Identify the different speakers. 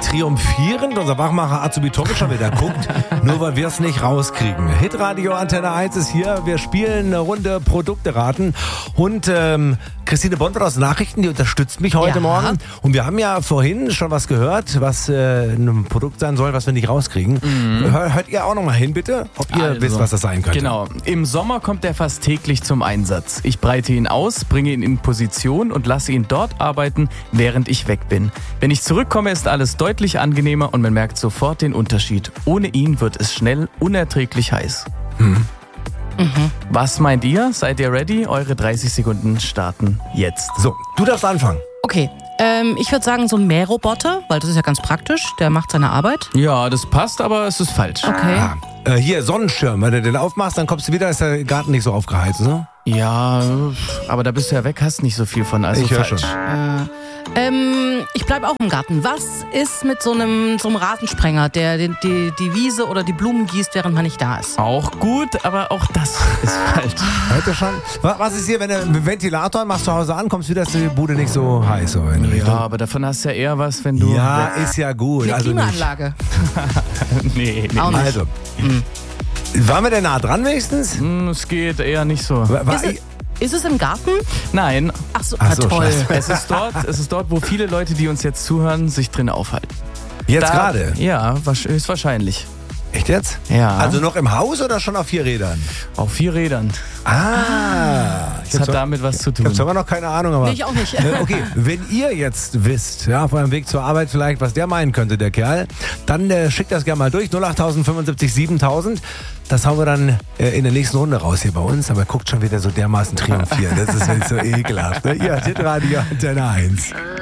Speaker 1: triumphierend unser Wachmacher Azubi Tomic schon wieder guckt, nur weil wir es nicht rauskriegen. Hitradio Antenne 1 ist hier, wir spielen eine Runde Produkte raten und Christine Bonfort aus Nachrichten, die unterstützt mich heute Morgen. Und wir haben ja vorhin schon was gehört, was ein Produkt sein soll, was wir nicht rauskriegen. Hört ihr auch noch mal hin, bitte, ob ihr wisst, was das sein könnte.
Speaker 2: Genau. Im Sommer kommt er fast täglich zum Einsatz. Ich breite ihn aus, bringe ihn in Position und lasse ihn dort arbeiten, während ich weg bin. Wenn ich zurückkomme, ist alles deutlich angenehmer und man merkt sofort den Unterschied. Ohne ihn wird es schnell unerträglich heiß. Was meint ihr? Seid ihr ready? Eure 30 Sekunden starten jetzt.
Speaker 1: So, du darfst anfangen.
Speaker 3: Okay, ich würde sagen so ein Mähroboter, weil das ist ja ganz praktisch, der macht seine Arbeit.
Speaker 2: Ja, das passt, aber es ist falsch.
Speaker 3: Okay.
Speaker 1: Hier, Sonnenschirm, wenn du den aufmachst, dann kommst du wieder, ist der Garten nicht so aufgeheizt, ne?
Speaker 2: Ja, aber da bist du ja weg, hast nicht so viel von, also
Speaker 1: Ich höre
Speaker 2: falsch.
Speaker 1: schon.
Speaker 3: Ich bleibe auch im Garten. Was ist mit so einem Rasensprenger, der die Wiese oder die Blumen gießt, während man nicht da ist?
Speaker 2: Auch gut, aber auch das ist falsch.
Speaker 1: Hört ihr schon? Was ist hier, wenn du einen Ventilator machst zu Hause an, kommst wieder, ist die Bude nicht so heiß? So in
Speaker 2: Ja,
Speaker 1: Richtung.
Speaker 2: aber davon hast du ja eher was, wenn du...
Speaker 1: Ja, ist ja gut.
Speaker 3: Eine
Speaker 1: Also nicht.
Speaker 3: Klimaanlage.
Speaker 2: Nee.
Speaker 3: Auch nicht.
Speaker 1: Also, waren wir denn nah dran wenigstens?
Speaker 2: Es geht eher nicht so.
Speaker 3: Ist es im Garten?
Speaker 2: Nein,
Speaker 3: Ach so,
Speaker 1: Ach so,
Speaker 3: toll.
Speaker 1: scheiße.
Speaker 2: es ist dort, wo viele Leute, die uns jetzt zuhören, sich drin aufhalten.
Speaker 1: Jetzt gerade?
Speaker 2: Ja, höchstwahrscheinlich.
Speaker 1: Echt jetzt?
Speaker 2: Ja.
Speaker 1: Also noch im Haus oder schon auf 4 Rädern?
Speaker 2: Auf 4 Rädern.
Speaker 1: Ich
Speaker 2: Das hat damit was zu
Speaker 1: Ich
Speaker 2: tun.
Speaker 1: habe zwar noch keine Ahnung, aber...
Speaker 3: Nee, ich auch nicht.
Speaker 1: Okay, wenn ihr jetzt wisst, ja, auf eurem Weg zur Arbeit vielleicht, was der meinen könnte, der Kerl, dann schickt das gerne mal durch, 08000 75 7000. Das hauen wir dann in der nächsten Runde raus hier bei uns, aber guckt schon wieder so dermaßen triumphieren. Das ist halt so ekelhaft. Ne? Ihr Hitradio Antenne 1.